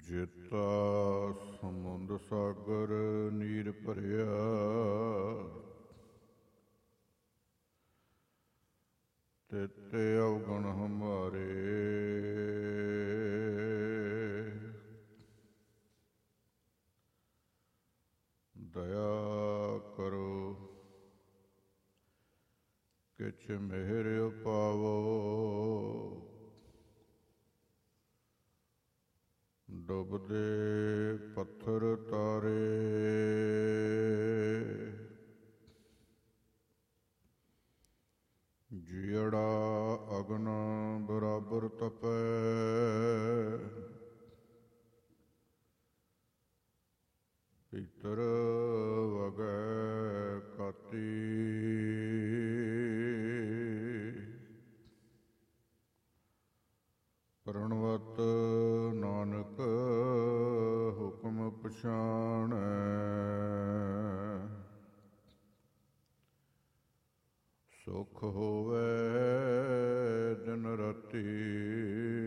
ਜੇਤਾ ਸਮੁੰਦ ਸਾਗਰ ਨੀਰ ਭਰਿਆ, ਤੇਤੇ ਅਵਗੁਣ ਹਮਾਰੇ। ਦਇਆ ਕਰੋ ਕਿਛ ਮਿਹਰ ਉਪਾਵੋ, ਡੁੱਬਦੇ ਪੱਥਰ ਤਾਰੇ। ਜਿਹੜਾ ਅਗਨ ਬਰਾਬਰ ਤਪੈ, ਭੀਤਰ ਵਗੈ ਕਾਤੀ। ਪ੍ਰਣਵਤ ਨਾਨਕ ਹੁਕਮ ਪਛਾਣੈ, ਸੁਖ ਹੋਵੈ ਦਿਨ ਰਾਤੀ।